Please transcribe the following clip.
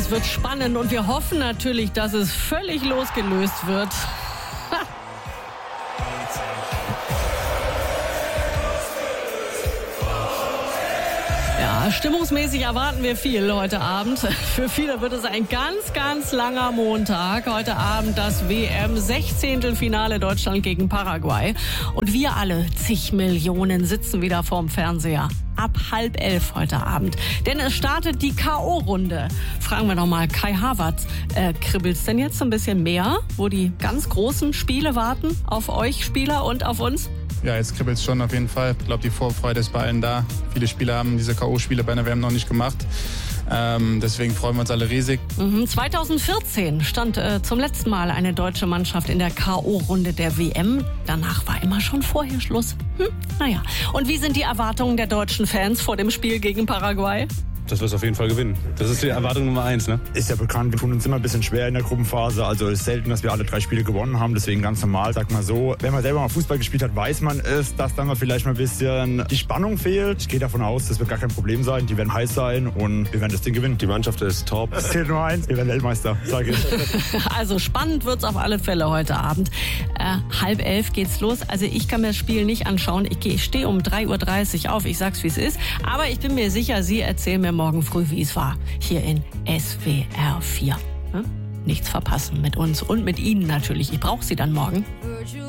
es wird spannend und wir hoffen natürlich, dass es völlig losgelöst wird. Ja, stimmungsmäßig erwarten wir viel heute Abend. Für viele wird es ein ganz, ganz langer Montag. Heute Abend das WM-16. Deutschland gegen Paraguay. Und wir alle, zig Millionen, sitzen wieder vorm Fernseher. Ab 10:30 heute Abend. Denn es startet die K.O.-Runde. Fragen wir doch mal Kai Havertz. Kribbelt's denn jetzt ein bisschen mehr, wo die ganz großen Spiele warten? Auf euch Spieler und auf uns? Ja, jetzt kribbelt es schon auf jeden Fall. Ich glaube, die Vorfreude ist bei allen da. Viele Spieler haben diese K.O.-Spiele bei der WM noch nicht gemacht. Deswegen freuen wir uns alle riesig. 2014 stand zum letzten Mal eine deutsche Mannschaft in der K.O.-Runde der WM. Danach war immer schon vorher Schluss. Naja. Und wie sind die Erwartungen der deutschen Fans vor dem Spiel gegen Paraguay? Dass wir es auf jeden Fall gewinnen. Das ist die Erwartung Nummer 1, ne? Ist ja bekannt, wir tun uns immer ein bisschen schwer in der Gruppenphase. Also ist selten, dass wir alle 3 Spiele gewonnen haben. Deswegen ganz normal, sag mal so. Wenn man selber mal Fußball gespielt hat, weiß man es, dass dann mal vielleicht mal ein bisschen die Spannung fehlt. Ich gehe davon aus, das wird gar kein Problem sein. Die werden heiß sein und wir werden das Ding gewinnen. Die Mannschaft ist top. Es zählt nur eins, wir werden Weltmeister, sage ich. Also spannend wird's auf alle Fälle heute Abend. 10:30 geht's los. Also ich kann mir das Spiel nicht anschauen. Ich stehe um 3:30 Uhr auf. Ich sag's, wie es ist. Aber ich bin mir sicher, Sie erzählen mir morgen früh, wie es war. Hier in SWR 4. Nichts verpassen mit uns und mit Ihnen natürlich. Ich brauche Sie dann morgen.